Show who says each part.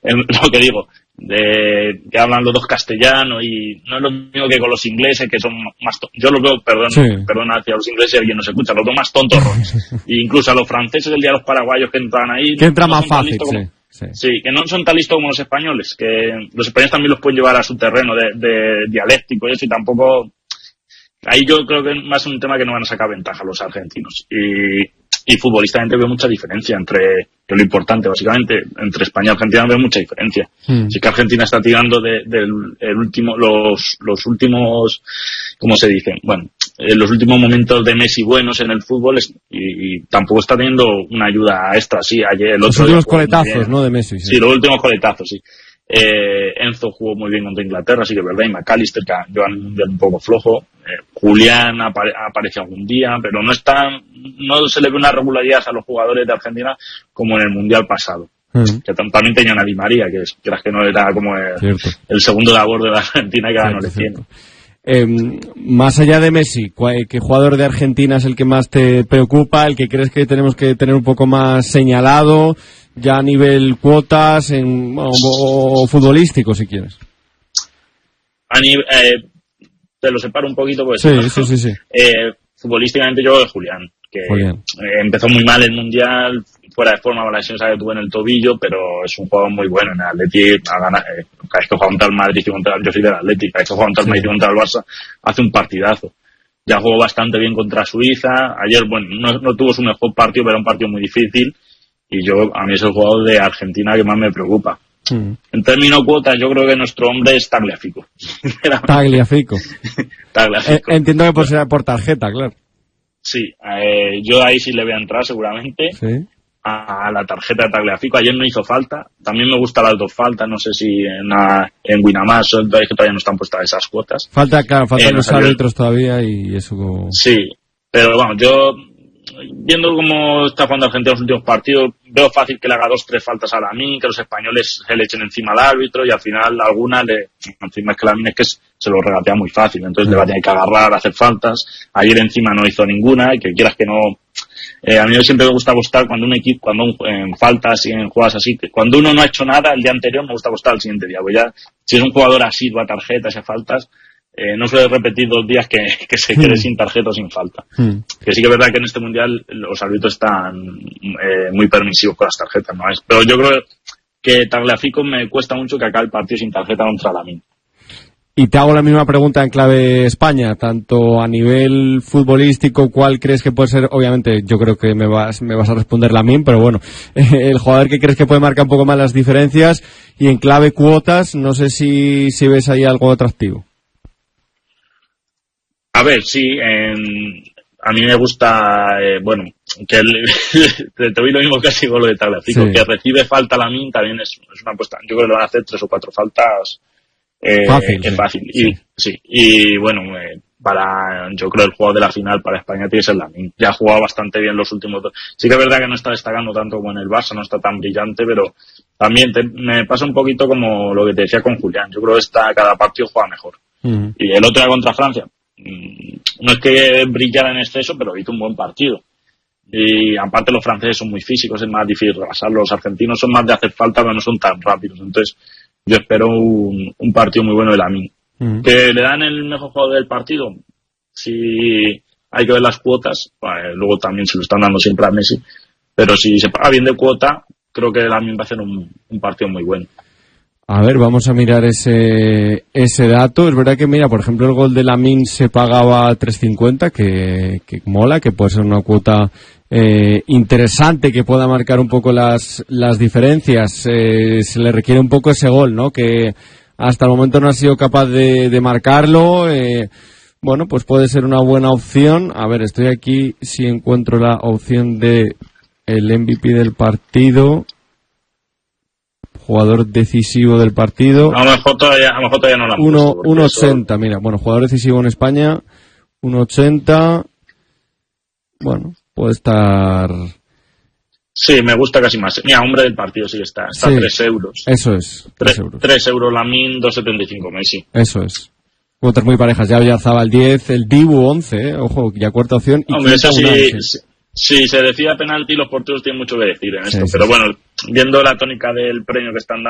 Speaker 1: lo que digo, que hablan los dos castellano y no es lo mismo que con los ingleses, que son más yo los veo, perdona hacia los ingleses, alguien no se escucha, los veo más tontorrones. E incluso a los franceses, el día de los paraguayos que entran ahí,
Speaker 2: que entra más fácil,
Speaker 1: sí, que no son tan listos como los españoles, que los españoles también los pueden llevar a su terreno de dialéctico y eso, y tampoco, ahí yo creo que es más un tema que no van a sacar ventaja los argentinos. Y futbolísticamente veo mucha diferencia que es lo importante básicamente, entre España y Argentina veo mucha diferencia. Sí que Argentina está tirando los últimos, ¿cómo se dice? Bueno, los últimos momentos de Messi buenos en el fútbol y tampoco está teniendo una ayuda extra, sí, ayer
Speaker 2: los últimos coletazos, ¿no? De Messi.
Speaker 1: Sí, los últimos coletazos, sí. Enzo jugó muy bien contra Inglaterra, sí que es verdad, y McAllister, que lleva un mundial un poco flojo. Julián aparece algún día, pero no se le ve una regularidad a los jugadores de Argentina como en el mundial pasado. Que también tenían a Di María, que quieras que no era como el segundo labor de la Argentina, que ahora no le tiene.
Speaker 2: Más allá de Messi, ¿qué jugador de Argentina es el que más te preocupa, el que crees que tenemos que tener un poco más señalado, ya a nivel cuotas o futbolístico, si quieres?
Speaker 1: Te lo separo un poquito, pues.
Speaker 2: Sí.
Speaker 1: Futbolísticamente yo, Julián, que empezó muy mal el mundial, fuera de forma, la lesión que tuvo en el tobillo, pero es un jugador muy bueno en el Atleti. Cada vez que juega contra el Madrid y yo soy del Atleti, cada vez que juega contra el Madrid y contra el Barça, hace un partidazo. Ya jugó bastante bien contra Suiza. Ayer, bueno, no tuvo su mejor partido, pero era un partido muy difícil. Y a mí es el jugador de Argentina que más me preocupa. En términos cuotas, yo creo que nuestro hombre es Tagliafico.
Speaker 2: Tagliafico. Entiendo que será por tarjeta, claro.
Speaker 1: Sí, yo ahí sí le voy a entrar seguramente. Sí. A la tarjeta de Tagliafico. Ayer no hizo falta. También me gustan las dos faltas. No sé si en Winamax que todavía no están puestas esas cuotas.
Speaker 2: Faltan los árbitros todavía y eso.
Speaker 1: Sí, pero vamos, yo viendo cómo está jugando Argentina en los últimos partidos, veo fácil que le haga 2-3 faltas a Lamine, que los españoles se le echen encima al árbitro y al final alguna encima es que Lamine es que se lo regatea muy fácil, entonces le va a tener que agarrar, hacer faltas. Ayer encima no hizo ninguna, y que quieras que no, a mí siempre me gusta apostar cuando un equipo, en faltas y en jugadas así, que cuando uno no ha hecho nada el día anterior, me gusta apostar el siguiente día, pues ya, si es un jugador así, va a tarjetas y a faltas, no suele repetir 2 días que se quede sin tarjeta o sin falta. Que sí que es verdad que en este mundial los árbitros están muy permisivos con las tarjetas, ¿no? Pero yo creo que Tagliafico me cuesta mucho que acabe el partido sin tarjeta contra Lamine.
Speaker 2: Y te hago la misma pregunta en clave España, tanto a nivel futbolístico, ¿cuál crees que puede ser? Obviamente yo creo que me vas a responder Lamine, pero bueno, el jugador que crees que puede marcar un poco más las diferencias, y en clave cuotas, no sé si ves ahí algo atractivo.
Speaker 1: A ver, sí, a mí me gusta, que te doy lo mismo casi con lo de Tagliafico, que recibe falta Lamine también es una apuesta. Yo creo que le van a hacer 3 o 4 faltas fácil. Y bueno, yo creo el juego de la final para España tiene que ser Lamine. Ya ha jugado bastante bien los últimos 2. Sí que es verdad que no está destacando tanto como en el Barça, no está tan brillante, pero también me pasa un poquito como lo que te decía con Julián. Yo creo que cada partido juega mejor. Y el otro era contra Francia. No es que brillara en exceso, pero hizo un buen partido. Y aparte los franceses son muy físicos, es más difícil rebasarlos. Los argentinos son más de hacer falta, pero no son tan rápidos. Entonces yo espero un partido muy bueno de Lamine. ¿Que le dan el mejor jugador del partido? Sí, hay que ver las cuotas. Luego también se lo están dando siempre a Messi. Pero si se paga bien de cuota, creo que Lamine va a hacer un partido muy bueno.
Speaker 2: A ver, vamos a mirar ese dato. Es verdad que, mira, por ejemplo, el gol de Lamine se pagaba 3.50, que mola, que puede ser una cuota interesante, que pueda marcar un poco las diferencias. Se le requiere un poco ese gol, ¿no? Que hasta el momento no ha sido capaz de marcarlo. Bueno, pues puede ser una buena opción. A ver, estoy aquí si encuentro la opción de el MVP del partido. Jugador decisivo del partido.
Speaker 1: A lo mejor todavía no la
Speaker 2: 1.80, mira, bueno, jugador decisivo en España, 1.80. Bueno, puede estar.
Speaker 1: Sí, me gusta casi más. Mira, hombre del partido sí está 3 euros.
Speaker 2: Eso es.
Speaker 1: 3 euros Lamine, 2.75 Messi.
Speaker 2: Eso es. Cuotas muy parejas. Ya Oyarzabal 10, el Dibu 11, ojo, ya cuarta opción. Y
Speaker 1: hombre, eso sí. Si se decía penalti, los porteros tienen mucho que decir en esto. Pero bueno, viendo la tónica del premio que están dando,